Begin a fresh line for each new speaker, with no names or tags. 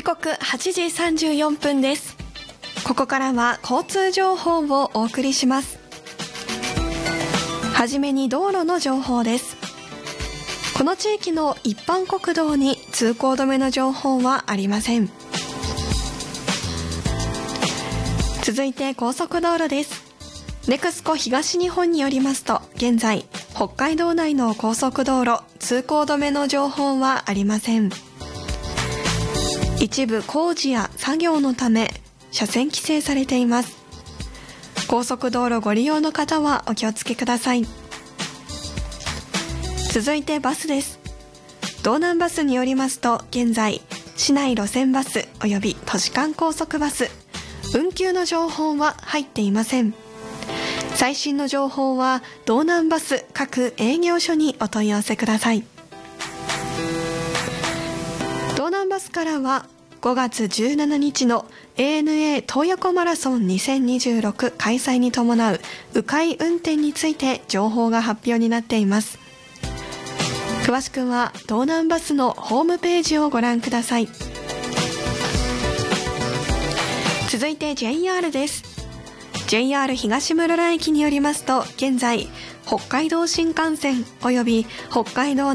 刻8時34分です。ここからは交通情報をお送りします。はじめに道路の情報です。この地域の一般国道に通行止めの情報はありません。続いて高速道路です。ネクスコ東日本によりますと、現在北海道内の高速道路通行止めの情報はありません。一部工事や作業のため車線規制されています。高速道路ご利用の方はお気をつけください。続いてバスです。道南バスによりますと、現在市内路線バスおよび都市間高速バス運休の情報は入っていません。最新の情報は道南バス各営業所にお問い合わせください。道南バスからは5月17日の ANA 東横マラソン2026開催に伴う迂回運転について情報が発表になっています。詳しくは道南バスのホームページをご覧ください。続いて JR です。JR 東室蘭駅によりますと、現在北海道新幹線および北海道